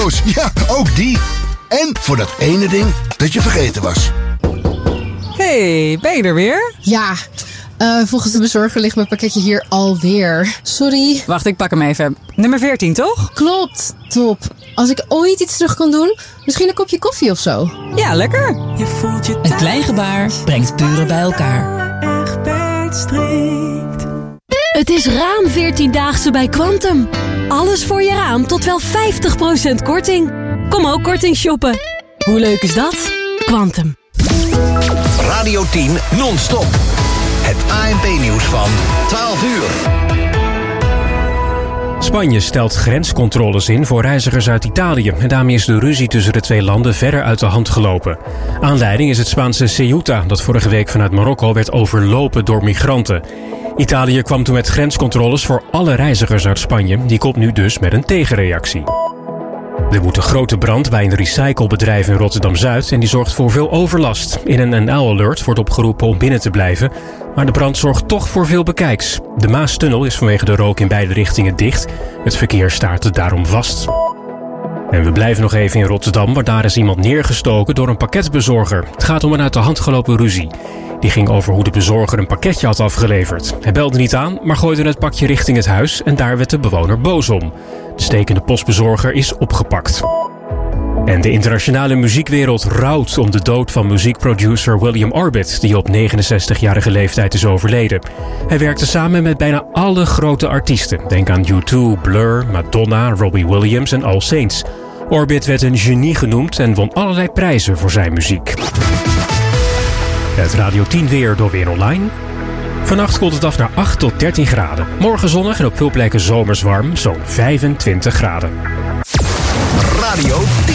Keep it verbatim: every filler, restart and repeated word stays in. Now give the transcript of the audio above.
Ja, ook die. En voor dat ene ding dat je vergeten was. Hey, ben je er weer? Ja, uh, volgens de bezorger ligt mijn pakketje hier alweer. Sorry. Wacht, ik pak hem even. Nummer veertien, toch? Klopt, top. Als ik ooit iets terug kan doen, misschien een kopje koffie of zo. Ja, lekker. Je voelt je een klein gebaar brengt buren bij elkaar. Egbert strikt. Het is raam veertiendaagse bij Quantum. Alles voor je raam tot wel vijftig procent korting. Kom ook korting shoppen. Hoe leuk is dat? Quantum. Radio tien non-stop. Het A N P-nieuws van twaalf uur. Spanje stelt grenscontroles in voor reizigers uit Italië. En daarmee is de ruzie tussen de twee landen verder uit de hand gelopen. Aanleiding is het Spaanse Ceuta, dat vorige week vanuit Marokko werd overlopen door migranten. Italië kwam toen met grenscontroles voor alle reizigers uit Spanje. Die komt nu dus met een tegenreactie. Er woedt een grote brand bij een recyclebedrijf in Rotterdam-Zuid en die zorgt voor veel overlast. In een N L-alert wordt opgeroepen om binnen te blijven, maar de brand zorgt toch voor veel bekijks. De Maastunnel is vanwege de rook in beide richtingen dicht. Het verkeer staat er daarom vast. En we blijven nog even in Rotterdam, waar daar is iemand neergestoken door een pakketbezorger. Het gaat om een uit de hand gelopen ruzie. Die ging over hoe de bezorger een pakketje had afgeleverd. Hij belde niet aan, maar gooide het pakje richting het huis en daar werd de bewoner boos om. De stekende postbezorger is opgepakt. En de internationale muziekwereld rouwt om de dood van muziekproducer William Orbit, die op negenenzestigjarige leeftijd is overleden. Hij werkte samen met bijna alle grote artiesten. Denk aan U twee, Blur, Madonna, Robbie Williams en All Saints. Orbit werd een genie genoemd en won allerlei prijzen voor zijn muziek. Het Radio tien weer door Weer Online. Vannacht koelt het af naar acht tot dertien graden. Morgen zonnig en op veel plekken zomers warm, zo'n vijfentwintig graden. Radio